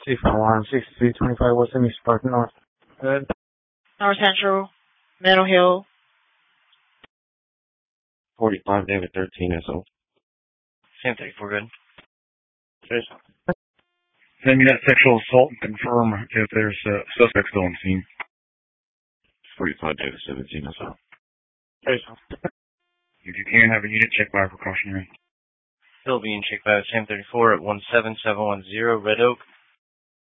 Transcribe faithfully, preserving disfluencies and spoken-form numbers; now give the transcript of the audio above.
C five one sixty-three twenty-five West Amy Park North. Good. North Central, Meadow Hill. forty-five David thirteen S O. Same thing, we're good. Jason. Send me that sexual assault and confirm if there's a uh, suspect still on the scene. forty-five David seventeen S O. Jason. If you can, have a unit check by precautionary. Still being checked by the Sam thirty-four at one seven seven one zero Red Oak.